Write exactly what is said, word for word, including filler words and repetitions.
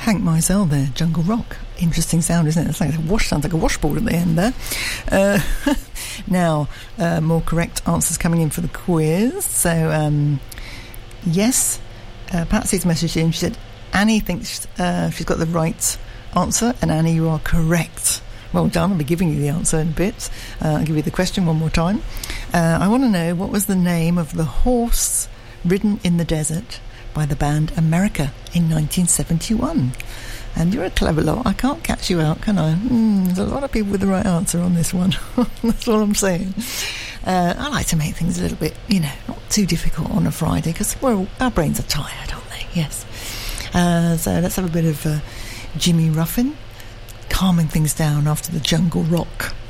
Hank Mizell there, Jungle Rock. Interesting sound, isn't it? It's like a wash, sounds like a washboard at the end there. Uh, now, uh, more correct answers coming in for the quiz. So, um, yes, uh, Patsy's messaged in. She said Annie thinks uh, she's got the right answer, and Annie, you are correct. Well done. I'll be giving you the answer in a bit. Uh, I'll give you the question one more time. Uh, I want to know, what was the name of the horse ridden in the desert by the band America in nineteen seventy-one? And you're a clever lot. I can't catch you out, can I? Mm, there's a lot of people with the right answer on this one. That's all I'm saying. Uh, I like to make things a little bit, you know, not too difficult on a Friday, because well, our brains are tired, aren't they? Yes. Uh, so let's have a bit of uh, Jimmy Ruffin, calming things down after the Jungle Rock.